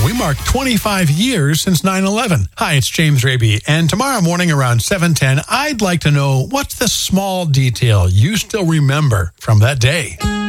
we mark 25 years since 9/11. Hi, it's James Raby, and tomorrow morning around 7:10, I'd like to know what's the small detail you still remember from that day.